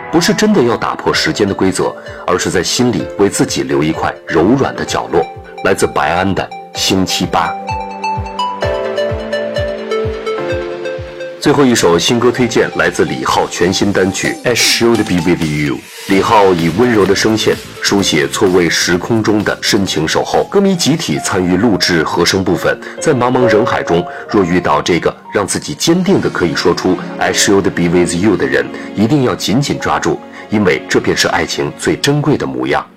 不是真的要打破时间的规则，而是在心里为自己留一块柔软的角落。来自白安的星期八。最后一首新歌推荐来自李浩全新单曲 I Should Be With You。 李浩以温柔的声线书写错位时空中的深情守候，歌迷集体参与录制和声部分。在茫茫人海中，若遇到这个让自己坚定的可以说出 I Should Be With You 的人，一定要紧紧抓住，因为这便是爱情最珍贵的模样。